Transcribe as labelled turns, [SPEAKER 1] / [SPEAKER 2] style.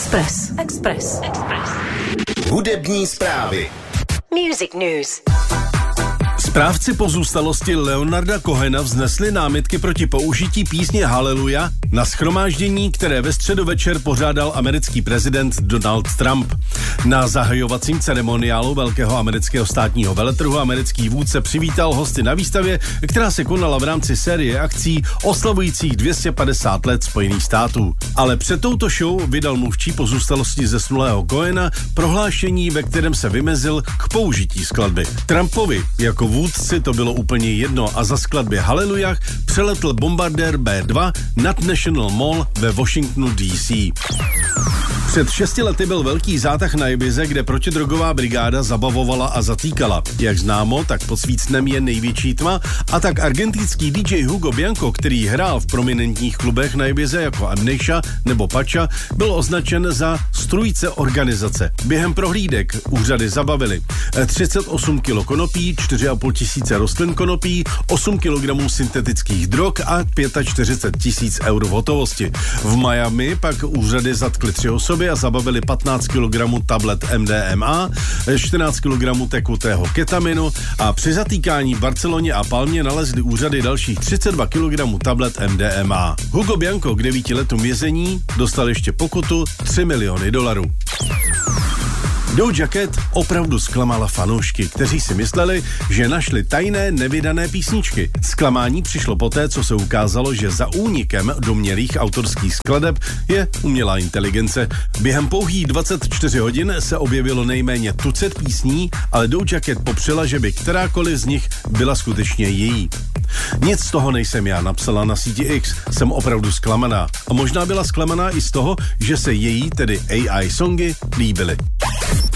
[SPEAKER 1] Express.
[SPEAKER 2] Hudební zprávy.
[SPEAKER 1] Music News.
[SPEAKER 3] Správci pozůstalosti Leonarda Cohena vznesli námitky proti použití písně Hallelujah na shromáždění, které ve středu večer pořádal americký prezident Donald Trump. Na zahajovacím ceremoniálu velkého amerického státního veletrhu americký vůdce přivítal hosty na výstavě, která se konala v rámci série akcí oslavujících 250 let Spojených států. Ale před touto show vydal mluvčí pozůstalosti zesnulého Cohena prohlášení, ve kterém se vymezil k použití skladby. Trumpovi jako vůdci to bylo úplně jedno a za skladbě Hallelujah přeletl bombardér B-2 nad National Mall ve Washingtonu DC. Před 6 lety byl velký zátah na Ibize, kde protidrogová brigáda zabavovala a zatýkala. Jak známo, tak pod svícnem je největší tma a tak argentinský DJ Hugo Bianco, který hrál v prominentních klubech na Ibize jako Amnesia nebo Pacha, byl označen za strůjce organizace. Během prohlídek úřady zabavili 38 kg konopí, 4,5 tisíce rostlin konopí, 8 kg syntetických drog a 45 000 eur v hotovosti. V Miami pak úřady zatkly 3 osoby a zabavili 15 kg tablet MDMA, 14 kg tekutého ketaminu a při zatýkání v Barceloně a Palmě nalezli úřady dalších 32 kg tablet MDMA. Hugo Bianco k 9 letům vězení dostal ještě pokutu $3 miliony. Doja Cat opravdu zklamala fanoušky, kteří si mysleli, že našli tajné nevydané písničky. Zklamání přišlo poté, co se ukázalo, že za únikem domnělých autorských skladeb je umělá inteligence. Během pouhých 24 hodin se objevilo nejméně tucet písní, ale Doja Cat popřela, že by kterákoliv z nich byla skutečně její. Nic z toho nejsem já, napsala na síti X, jsem opravdu zklamaná. A možná byla zklamaná i z toho, že se její, tedy AI songy, líbily.